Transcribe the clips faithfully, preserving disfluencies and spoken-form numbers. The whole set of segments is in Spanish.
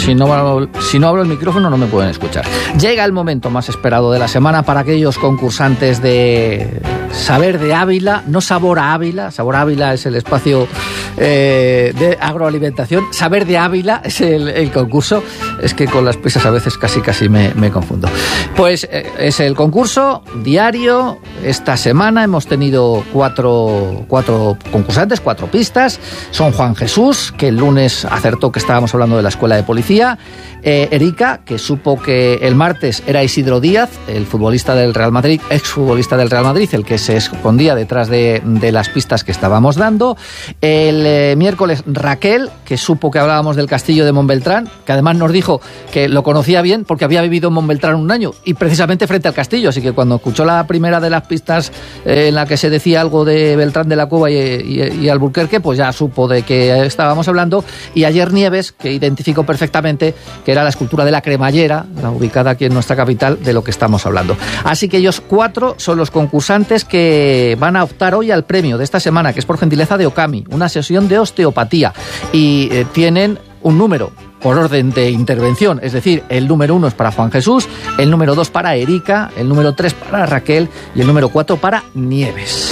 si no, si no abro el micrófono no me pueden escuchar. Llega el momento más esperado de la semana para aquellos concursantes de Saber de Ávila, no Sabor a Ávila. Sabor a Ávila es el espacio eh, de agroalimentación. Saber de Ávila es el, el concurso. Es que con las prisas a veces casi casi me, me confundo. Pues eh, es el concurso diario. Esta semana hemos tenido cuatro, cuatro concursantes, cuatro pistas. Son Juan Jesús, que el lunes acertó que estábamos hablando de la escuela de policía. Eh, Erika, que supo que el martes era Isidro Díaz, el futbolista del Real Madrid, exfutbolista del Real Madrid, el que se escondía detrás de, de las pistas que estábamos dando. El eh, miércoles Raquel, que supo que hablábamos del castillo de Montbeltrán, que además nos dijo que lo conocía bien porque había vivido en Montbeltrán un año y precisamente frente al castillo, así que cuando escuchó la primera de las pistas eh, en la que se decía algo de Beltrán de la Cueva y, y, y Alburquerque, pues ya supo de qué estábamos hablando. Y ayer Nieves, que identificó perfectamente que era la escultura de la Cremallera, la ubicada aquí en nuestra capital, de lo que estamos hablando. Así que ellos cuatro son los concursantes que van a optar hoy al premio de esta semana, que es por gentileza de Okami, una sesión de osteopatía, y eh, tienen un número por orden de intervención, es decir, el número uno es para Juan Jesús, el número dos para Erika, el número tres para Raquel y el número cuatro para Nieves.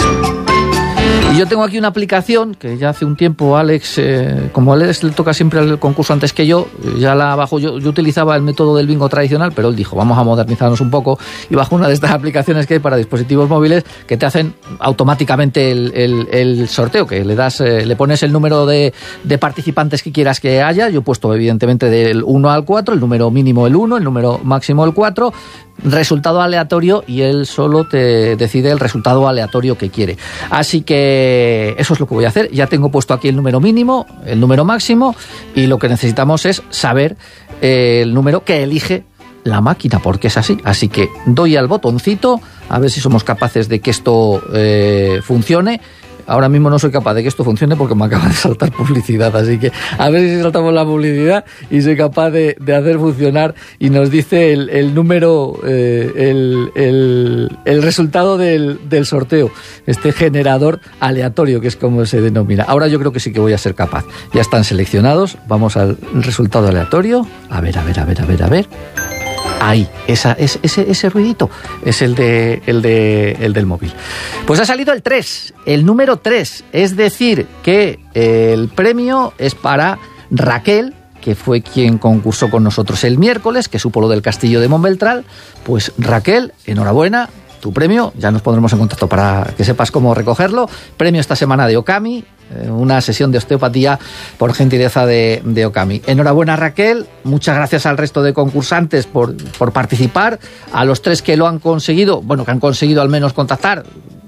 Y yo tengo aquí una aplicación que ya hace un tiempo Alex, eh, como a Alex le toca siempre el concurso antes que yo, ya la bajo. Yo, yo utilizaba el método del bingo tradicional, pero él dijo, vamos a modernizarnos un poco, y bajo una de estas aplicaciones que hay para dispositivos móviles que te hacen automáticamente el, el, el sorteo, que le das, eh, le pones el número de, de participantes que quieras que haya. Yo he puesto evidentemente del uno al cuatro, el número mínimo el uno, el número máximo el cuatro, resultado aleatorio, y él solo te decide el resultado aleatorio que quiere. Así que eso es lo que voy a hacer. Ya tengo puesto aquí el número mínimo, el número máximo, y lo que necesitamos es saber eh, el número que elige la máquina, porque es así. Así que doy al botoncito a ver si somos capaces de que esto eh, funcione. Ahora mismo no soy capaz de que esto funcione porque me acaba de saltar publicidad, así que a ver si saltamos la publicidad y soy capaz de, de hacer funcionar, y nos dice el, el número, eh, el, el, el resultado del, del sorteo, este generador aleatorio, que es como se denomina. Ahora yo creo que sí que voy a ser capaz. Ya están seleccionados, vamos al resultado aleatorio. A ver, a ver, a ver, a ver, a ver. Ahí, esa, ese, ese, ese ruidito es el, de, el, de, el del móvil. Pues ha salido el tres, el número tres, es decir, que el premio es para Raquel, que fue quien concursó con nosotros el miércoles, que supo lo del castillo de Montbeltrán. Pues Raquel, enhorabuena, tu premio, ya nos pondremos en contacto para que sepas cómo recogerlo. Premio esta semana de Okami, una sesión de osteopatía por gentileza de, de Okami. Enhorabuena, Raquel, muchas gracias al resto de concursantes por, por participar, a los tres que lo han conseguido, bueno, que han conseguido al menos contactar,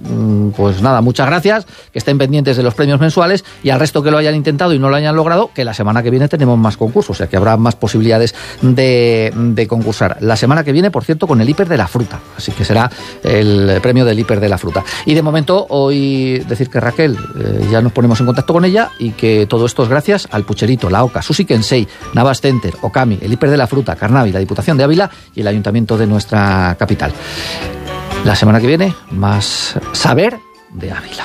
pues nada, muchas gracias, que estén pendientes de los premios mensuales, y al resto que lo hayan intentado y no lo hayan logrado, que la semana que viene tenemos más concursos, o sea que habrá más posibilidades de, de concursar. La semana que viene, por cierto, con el hiper de la fruta, así que será el premio del hiper de la fruta. Y de momento, hoy decir que Raquel, eh, ya nos ponemos en contacto con ella, y que todo esto es gracias al Pucherito, la OCA, Sushi Kensei, Navas Center, Okami, el hiper de la fruta, Carnavi, la Diputación de Ávila y el Ayuntamiento de nuestra capital. La semana que viene, más Saber de Ávila.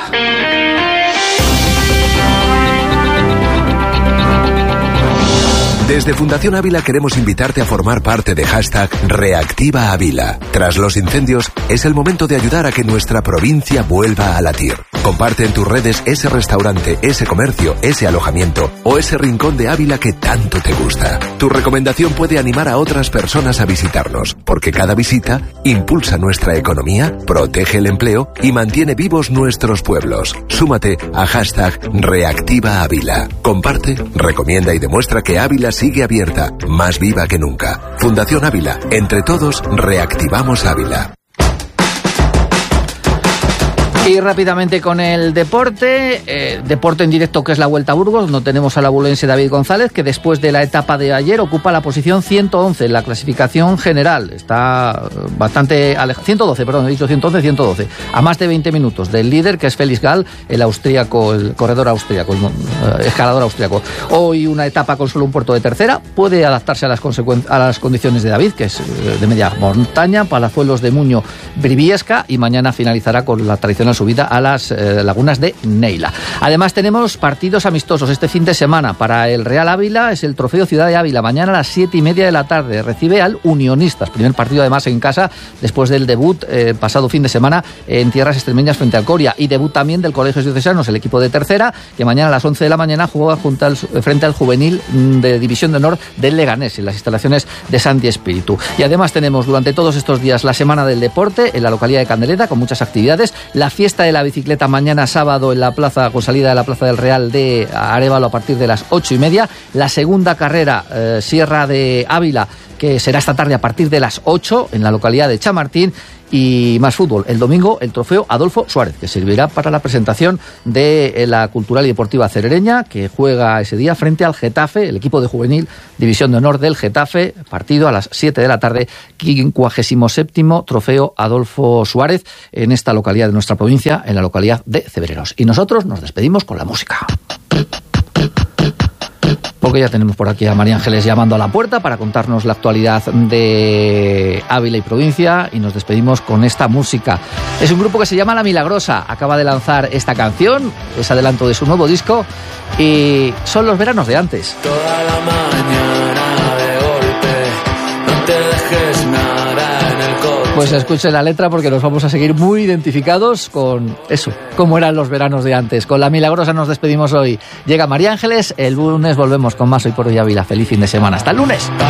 Desde Fundación Ávila queremos invitarte a formar parte de hashtag Reactiva Ávila. Tras los incendios, es el momento de ayudar a que nuestra provincia vuelva a latir. Comparte en tus redes ese restaurante, ese comercio, ese alojamiento o ese rincón de Ávila que tanto te gusta. Tu recomendación puede animar a otras personas a visitarnos, porque cada visita impulsa nuestra economía, protege el empleo y mantiene vivos nuestros pueblos. Súmate a hashtag Reactiva Ávila. Comparte, recomienda y demuestra que Ávila sigue abierta, más viva que nunca. Fundación Ávila, entre todos reactivamos Ávila. Y rápidamente con el deporte, eh, deporte en directo, que es la Vuelta a Burgos. No tenemos al abulense David González, que después de la etapa de ayer ocupa la posición ciento once en la clasificación general. Está bastante alejado, ciento doce, perdón, he dicho ciento once, ciento doce, a más de veinte minutos del líder, que es Félix Gall, el austríaco, el corredor austríaco, el uh, escalador austríaco. Hoy una etapa con solo un puerto de tercera, puede adaptarse a las, consecuen- a las condiciones de David, que es uh, de media montaña, Palazuelos de Muño, Briviesca, y mañana finalizará con la tradicional final subida a las eh, lagunas de Neila. Además tenemos partidos amistosos este fin de semana. Para el Real Ávila es el Trofeo Ciudad de Ávila. Mañana a las siete y media de la tarde recibe al Unionistas. Primer partido además en casa después del debut eh, pasado fin de semana en tierras extremeñas frente al Coria. Y debut también del Colegios Diocesanos, el equipo de tercera, que mañana a las once de la mañana juega junto al, frente al juvenil de División de Honor del Leganés en las instalaciones de Santi Espíritu. Y además tenemos durante todos estos días la Semana del Deporte en la localidad de Candeleta con muchas actividades. La fiesta de la bicicleta mañana sábado en la plaza, con salida de la Plaza del Real de Arévalo a partir de las ocho y media. La segunda carrera eh, Sierra de Ávila, que será esta tarde a partir de las ocho en la localidad de Chamartín. Y más fútbol. El domingo el trofeo Adolfo Suárez, que servirá para la presentación de la Cultural y Deportiva Cerereña, que juega ese día frente al Getafe, el equipo de juvenil, División de Honor del Getafe, partido a las siete de la tarde, quincuagésimo séptimo trofeo Adolfo Suárez en esta localidad de nuestra provincia, en la localidad de Cebreros. Y nosotros nos despedimos con la música. Porque ya tenemos por aquí a María Ángeles llamando a la puerta para contarnos la actualidad de Ávila y provincia, y nos despedimos con esta música. Es un grupo que se llama La Milagrosa, acaba de lanzar esta canción, es adelanto de su nuevo disco, y son los veranos de antes. Toda la mañana de golpe, no te dejes nada en el coche. Pues escuchen la letra porque nos vamos a seguir muy identificados con eso, cómo eran los veranos de antes. Con La Milagrosa nos despedimos hoy. Llega María Ángeles, el lunes volvemos con más Hoy por Hoy Ávila. Feliz fin de semana. Hasta el lunes.